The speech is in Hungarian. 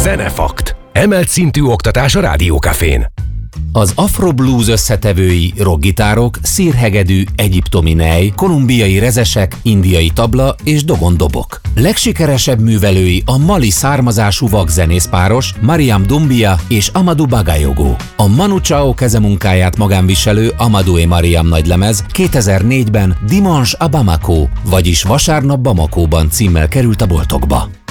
Zenefakt. Emelt szintű oktatás a Rádiókafén. Az afro-blues összetevői rockgitárok, szírhegedű, egyiptomi nej, kolumbiai rezesek, indiai tabla és dogondobok. Legsikeresebb művelői a mali származású vakzenészpáros Mariam Doumbia és Amadou Bagayoko. A Manu Chao kezemunkáját magánviselő Amadou et Mariam nagylemez 2004-ben Dimanche à Bamako, vagyis Vasárnap Bamakóban címmel került a boltokba.